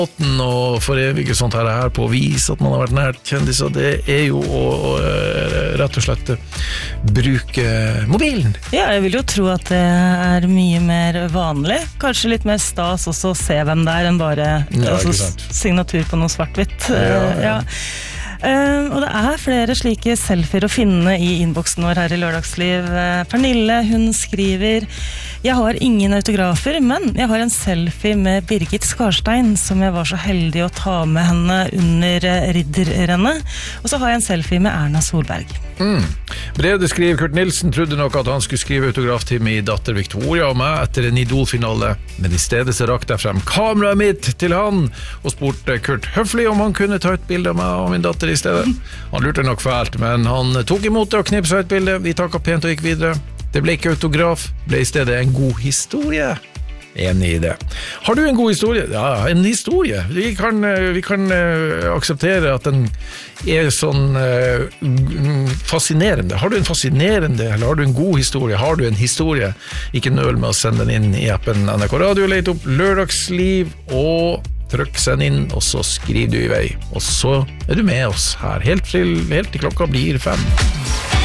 og forevige sånt her på å vise at man har vært nært kjendiser, det jo å rett og slett bruke mobilen. Ja, jeg vil jo tro at det mye mer vanlig. Kanskje litt mer stas også å se hvem det enn bare signatur på noe svart-hvitt. Ja. Og det flere slike selfier å finne i innboksen vår her i Lørdagsliv. Pernille, hun skriver: Jeg har ingen autografer, men jeg har en selfie med Birgit Skarstein, som jeg var så heldig å ta med henne under ridderrennet. Og så har jeg en selfie med Erna Solberg. Brede skriver: Kurt Nilsen trodde nok at han skulle skrive autograf til min datter Victoria og meg etter en idolfinale, men i stedet så rakte jeg frem kameraet mitt til han og spurte Kurt høflig om han kunne ta et bilde av meg og min datter i stedet. Han lurte nok fælt, men han tok imot det og knipset et bilde. Vi takket pent og gikk videre. Det ble ikke autograf, ble i stedet en god historie. Enig i det. Har du en god historie? Ja, en historie. Vi kan akseptere at den sånn fascinerende. Har du en fascinerende, eller har du en god historie? Har du en historie? Ikke nøl med å sende den inn i appen NRK Radio, lete opp Lørdagsliv og trykk send inn, og så skriver du i vei. Og så du med oss her helt til klokka blir 5.